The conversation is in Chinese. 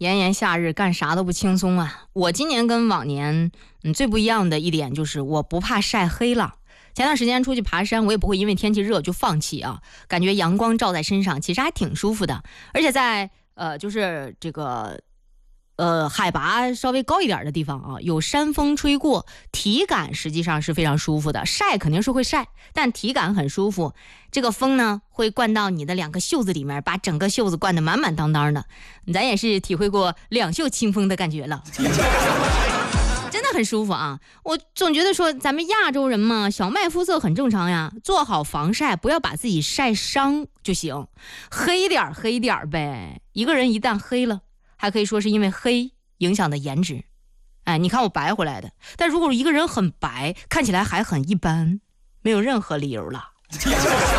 炎炎夏日干啥都不轻松啊！我今年跟往年最不一样的一点就是我不怕晒黑了。前段时间出去爬山，我也不会因为天气热就放弃啊，感觉阳光照在身上其实还挺舒服的。而且在就是这个海拔稍微高一点的地方啊，有山风吹过，体感实际上是非常舒服的。晒肯定是会晒，但体感很舒服。这个风呢会灌到你的2个袖子里面，把整个袖子灌得满满当当的。咱也是体会过2袖清风的感觉了。真的很舒服啊！我总觉得说咱们亚洲人嘛，小麦肤色很正常呀，做好防晒，不要把自己晒伤就行。黑点呗，一个人一旦黑了，还可以说是因为黑影响的颜值。哎，你看我白回来的，但如果一个人很白，看起来还很一般，没有任何理由了。